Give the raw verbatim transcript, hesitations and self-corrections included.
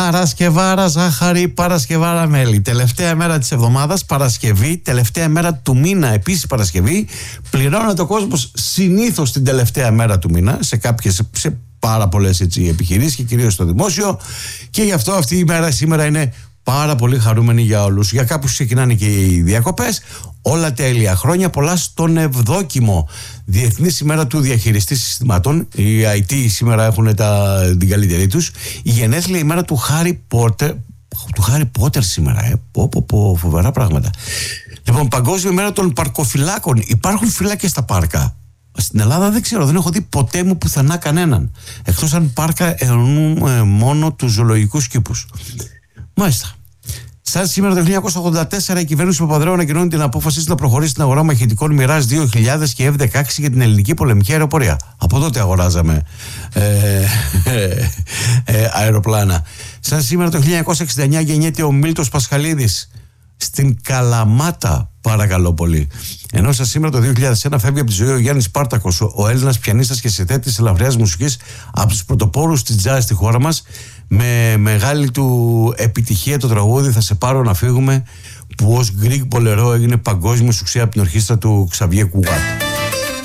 Παρασκευάρα ζάχαρη, Παρασκευάρα μέλι. Τελευταία μέρα της εβδομάδας, Παρασκευή, τελευταία μέρα του μήνα, επίσης Παρασκευή. Πληρώνεται ο κόσμος συνήθως την τελευταία μέρα του μήνα σε κάποιες, σε πάρα πολλές επιχειρήσεις και κυρίως στο δημόσιο. Και γι' αυτό αυτή η μέρα σήμερα είναι πάρα πολύ χαρούμενη για όλους. Για κάποιους ξεκινάνε και οι διακοπές. Όλα τέλεια. Χρόνια πολλά στον Ευδόκιμο. Διεθνής ημέρα του διαχειριστή συστημάτων. Οι άι τι σήμερα έχουν τα, την καλύτερη τους. Η γενέθλια ημέρα του Χάρι Πότερ. Του Χάρι Πότερ σήμερα, ε. Πω, πω, πω, φοβερά πράγματα. Λοιπόν, Παγκόσμια ημέρα των παρκοφυλάκων. Υπάρχουν φύλακες στα πάρκα. Στην Ελλάδα δεν ξέρω, δεν έχω δει ποτέ μου πουθενά κανέναν. Εκτός αν πάρκα εννοούμε μόνο τους ζωολογικούς κήπους. Μάλιστα. Σαν σήμερα το χίλια εννιακόσια ογδόντα τέσσερα η κυβέρνηση Παπανδρέου ανακοινώνει την απόφαση να προχωρήσει στην αγορά μαχητικών Μιράζ δύο χιλιάδες και εφ δεκαέξι για την ελληνική πολεμική αεροπορία. Από τότε αγοράζαμε ε, ε, ε, αεροπλάνα. Σαν σήμερα το χίλια εννιακόσια εξήντα εννιά γεννιέται ο Μίλτος Πασχαλίδης στην Καλαμάτα, παρακαλώ πολύ. Ενώ σαν σήμερα το δύο χιλιάδες ένα φεύγει από τη ζωή ο Γιάννης Σπάρτακος, ο Έλληνας πιανίστας και συνθέτης ελαφριάς μουσικής, από τους πρωτοπόρους της jazz στη χώρα μας. Με μεγάλη του επιτυχία το τραγούδι «Θα σε πάρω να φύγουμε», που ως Greek Bolero έγινε παγκόσμιο σουξέ από την ορχήστρα του Ξαβιέ Κουγάτ.